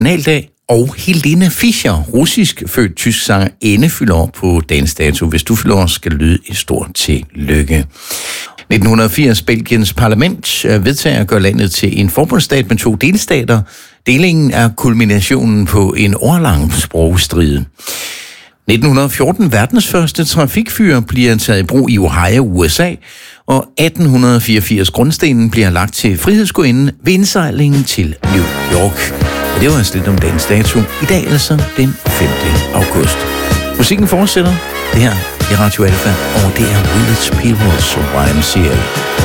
nationaldag, og Helene Fischer, russisk født tysk sangerinde, fylder op på dagens dato. Hvis du fylder år, skal lyde et stort tillykke. 1980 Belgiens parlament vedtager at gøre landet til en forbundsstat med 2 delstater. Delingen er kulminationen på en årlang sprogstrid. 1914 verdens første trafikfyr bliver taget i brug i Ohio, USA, og 1884 grundstenen bliver lagt til frihedsgudinden ved indsejlingen til New York. Og det var altså lidt om dagens dato. I dag altså den 5. august. Musikken fortsætter. Det her er Radio Alfa, og det er Village People's YMCA.